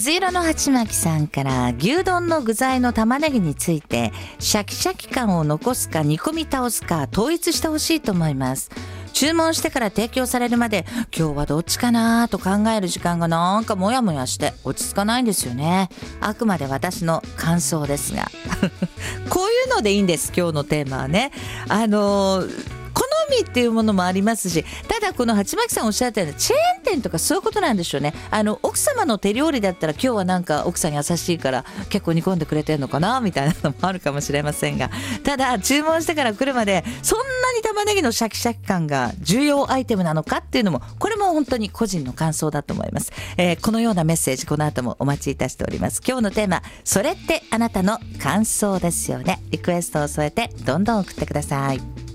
水色の鉢巻さんから、牛丼の具材の玉ねぎについてシャキシャキ感を残すか煮込み倒すか統一してほしいと思います。注文してから提供されるまで今日はどっちかなと考える時間がなんかモヤモヤして落ち着かないんですよね。あくまで私の感想ですがこういうのでいいんです。今日のテーマはね、好みっていうものもありますし、ただこの鉢巻さんおっしゃったようなチェーン店とかそういうことなんでしょうね。奥様の手料理だったら今日はなんか奥さん優しいから結構煮込んでくれてるのかなみたいなのもあるかもしれませんが、ただ注文してから来るまでそんなに玉ねぎのシャキシャキ感が重要アイテムなのかっていうのも、これも本当に個人の感想だと思います。このようなメッセージこの後もお待ちいたしております。今日のテーマ、それってあなたの感想ですよね。リクエストを添えてどんどん送ってください。